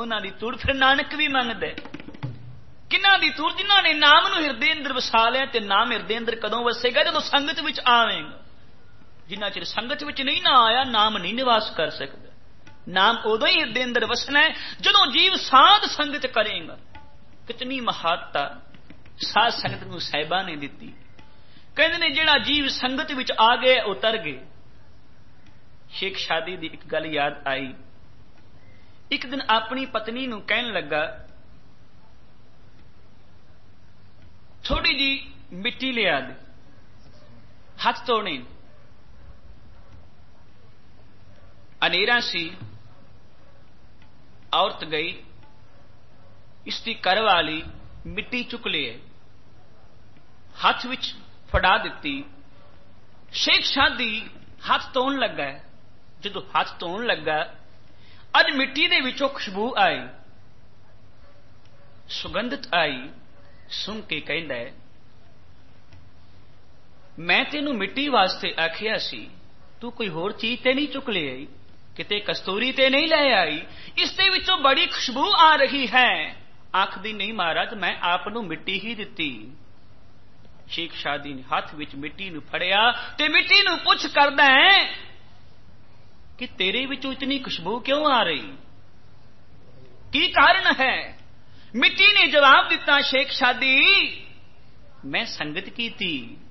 उन्हां दी तुड़ फिर नानक भी मंगदा किन्हां दी तुड़ जिन्हां ने नाम नूं हिरदे अंदर वसा लिया ते नाम हिरदे अंदर कदों वसेगा जदों संगत विच आवेगा जिन्ना चिर संगत विच नहीं ना आया नाम नहीं निवास कर सकदा नाम उदों ही हिरदे अंदर वसना है जदों जीव साध संगत करेगा कितनी महानता साध संगत नूं साहिबा ने दिती कहंदे ने जिहड़ा जीव संगत विच आ गए उतर गए शेख शादी दी एक गल याद आई एक दिन अपनी पत्नी नूं कहन लगा थोड़ी जी मिट्टी लिया दे हाथ धोने अनेरा सी औरत गई इसकी घर वाली मिट्टी चुक ले हाथ विच फड़ा दी शेख शादी हाथ धोन लगा जो हाथ धोन लगा अज मिट्टी दे विचों खुशबू आई सुगंधित आई सुन के कहंदा मैं तेनू मिट्टी वास्ते आखिया सी तू कोई होर चीज ते नहीं चुक ले आई किते कस्तूरी ते नहीं ले आई इसदे विचों बड़ी खुशबू आ रही है आखदी नहीं महाराज मैं आप नू मिट्टी ही दिती शेख शादी ने हाथ विच मिट्टी नू फड़िया ते मिट्टी नू पुछ करदा है कि तेरे विचों इतनी खुशबू क्यों आ रही की कारण है मिट्टी ने जवाब दिता शेख शादी मैं संगत की थी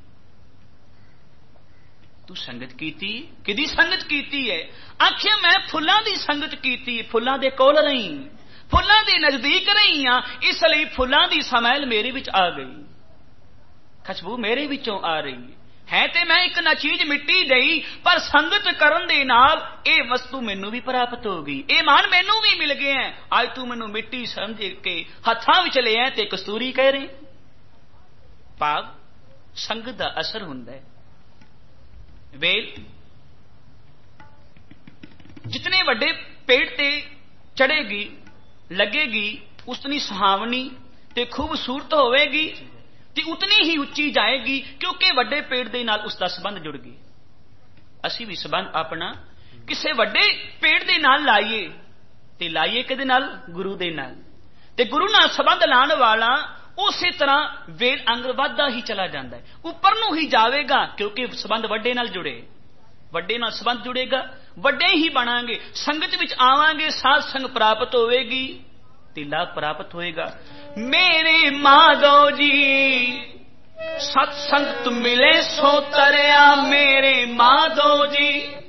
तू संगत कीती किदी संगत कीती है आखिया मैं फुल्लां दी संगत कीती फुल्लां दे कोल रही फुल्लां दे नजदीक रही हां इसलिए फुल्लां दी समैल मेरे विच आ गई खुशबू मेरे विचों आ रही है ते मैं एक ना चीज मिट्टी दई पर संगत करन दे नाल ए वस्तु मैनू भी प्राप्त हो गई ए मान मैनू भी मिल गए हैं आज तू मैनू मिट्टी समझ के हत्थां विच ले है ते कस्तूरी कह रहे भाव संगत दा असर हुंदा है वेल जितने वड्डे पेड़ ते चढ़ेगी लगेगी उतनी सुहावनी ते खूबसूरत होवेगी ते उतनी ही उच्ची जाएगी क्योंकि वड्डे पेड़ दे नाल उसका संबंध जुड़ गया असी भी संबंध अपना किसी वड्डे पेड़ दे नाल लाइए ते लाइए किहदे नाल गुरु दे नाल ते गुरु नाल संबंध लाण वाला उसी तरह वेल अंग वधदा ही चला जाता है उपर नूं ही जाएगा क्योंकि संबंध वड्डे नाल जुड़े वड्डे नाल संबंध जुड़ेगा वड्डे ही बनांगे संगत विच आवांगे साध संग प्राप्त होवेगी ते लाभ प्राप्त होएगा मेरे माधव जी सत्संग मिले सो तरया मेरे माधव जी